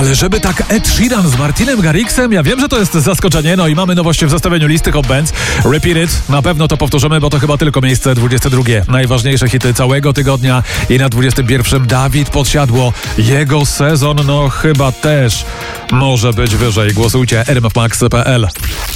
Ale żeby tak Ed Sheeran z Martinem Garrixem, ja wiem, że to jest zaskoczenie, no i mamy nowości w zestawieniu listy Hot Bands. Repeat It, na pewno to powtórzymy, bo to chyba tylko miejsce 22. Najważniejsze hity całego tygodnia i na 21. Dawid Podsiadło. Jego sezon, no chyba też może być wyżej. Głosujcie rmfmax.pl.